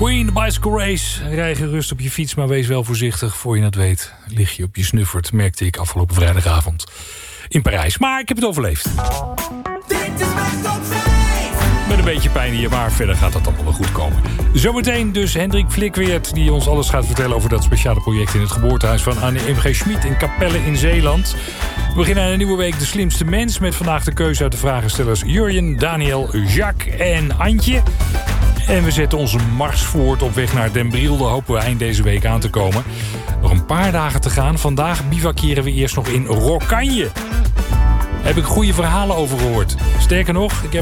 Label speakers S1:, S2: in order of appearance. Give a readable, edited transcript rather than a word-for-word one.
S1: Queen, de Bicycle Race. Rij gerust op je fiets, maar wees wel voorzichtig. Voor je het weet, lig je op je snuffert, merkte ik afgelopen vrijdagavond in Parijs. Maar ik heb het overleefd.
S2: Dit is mijn top 5!
S1: Met een beetje pijn hier, maar verder gaat dat allemaal wel goed komen. Zometeen dus Hendrik Flikweert, die ons alles gaat vertellen over dat speciale project in het geboortehuis van Anne M.G. Schmid in Capelle in Zeeland. We beginnen aan een nieuwe week De Slimste Mens met vandaag de keuze uit de vragenstellers Jurjen, Daniel, Jacques en Antje. En we zetten onze mars voort op weg naar Den Briel. Daar hopen we eind deze week aan te komen. Nog een paar dagen te gaan. Vandaag bivakeren we eerst nog in Rokkanje. Heb ik goede verhalen over gehoord. Sterker nog, ik heb